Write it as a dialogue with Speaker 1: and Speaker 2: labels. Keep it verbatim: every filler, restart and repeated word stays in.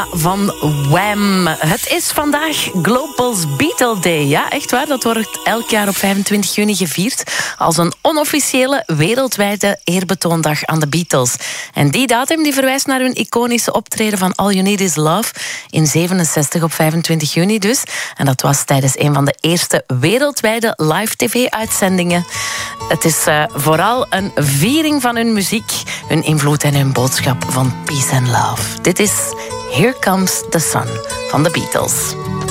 Speaker 1: Van Wham. Het is vandaag Globals Beatle Day. Ja, echt waar. Dat wordt elk jaar op vijfentwintig juni gevierd als een onofficiële wereldwijde eerbetoondag aan de Beatles. En die datum die verwijst naar hun iconische optreden van All You Need Is Love in zevenenzestig op vijfentwintig juni dus. En dat was tijdens een van de eerste wereldwijde live tv-uitzendingen. Het is uh, vooral een viering van hun muziek, hun invloed en hun boodschap van peace and love. Dit is Here Comes the Sun van de Beatles.